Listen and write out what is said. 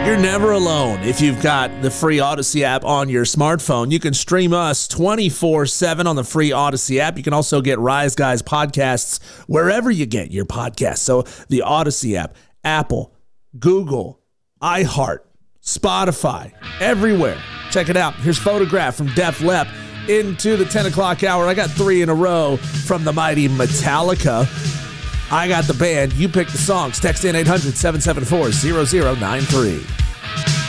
You're never alone if you've got the free Odyssey app on your smartphone. You can stream us 24/7 on the free Odyssey app. You can also get Rise Guys podcasts wherever you get your podcasts. So the Odyssey app, Apple, Google, iHeart, Spotify, everywhere. Check it out. Here's Photograph from Def Lepp into the 10 o'clock hour. I got 3 in a row from the mighty Metallica. I got the band. You pick the songs. Text in 800-774-0093.